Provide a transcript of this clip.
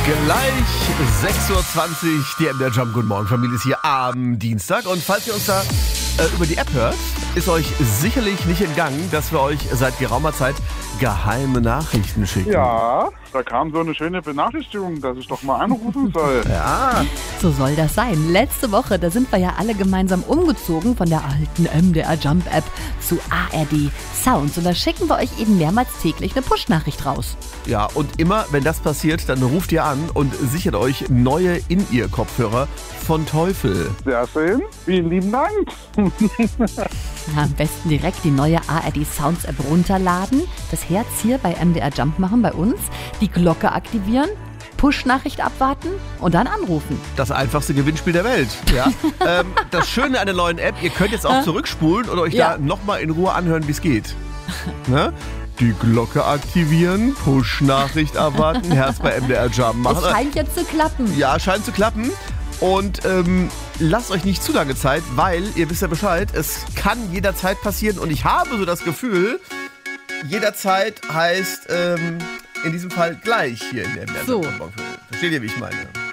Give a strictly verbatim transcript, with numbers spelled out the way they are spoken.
Gleich sechs Uhr zwanzig, die M D R Jump. Guten Morgen, Familie ist hier am Dienstag. Und falls ihr uns da äh, über die App hört, ist euch sicherlich nicht entgangen, dass wir euch seit geraumer Zeit geheime Nachrichten schicken. Ja, da kam so eine schöne Benachrichtigung, dass ich doch mal anrufen soll. Ja. So soll das sein. Letzte Woche, da sind wir ja alle gemeinsam umgezogen von der alten M D R Jump App zu A R D Sounds. Und da schicken wir euch eben mehrmals täglich eine Push-Nachricht raus. Ja, und immer, wenn das passiert, dann ruft ihr an und sichert euch neue In-Ear-Kopfhörer von Teufel. Sehr schön, vielen lieben Dank. Ja, am besten direkt die neue A R D Sounds App runterladen, das Herz hier bei M D R Jump machen bei uns, die Glocke aktivieren, Push-Nachricht abwarten und dann anrufen. Das einfachste Gewinnspiel der Welt. Ja. ähm, das Schöne an der neuen App, ihr könnt jetzt auch zurückspulen und euch Ja. da nochmal in Ruhe anhören, wie es geht. Ne? Die Glocke aktivieren, Push-Nachricht abwarten, Herz bei M D R Jump machen. Es scheint jetzt zu klappen. Ja, scheint zu klappen. Und ähm, lasst euch nicht zu lange Zeit, weil, ihr wisst ja Bescheid, es kann jederzeit passieren. Und ich habe so das Gefühl, jederzeit heißt ähm, in diesem Fall gleich hier in der M D R So. Jump. Versteht ihr, wie ich meine?